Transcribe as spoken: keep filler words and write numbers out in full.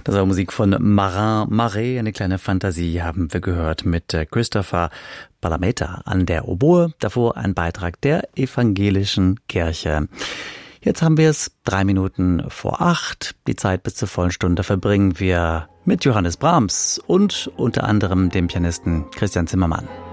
Das war Musik von Marin Marais, eine kleine Fantasie haben wir gehört mit Christopher Palameta an der Oboe, davor ein Beitrag der Evangelischen Kirche. Jetzt haben wir es drei Minuten vor acht. Die Zeit bis zur vollen Stunde verbringen wir mit Johannes Brahms und unter anderem dem Pianisten Christian Zimmermann.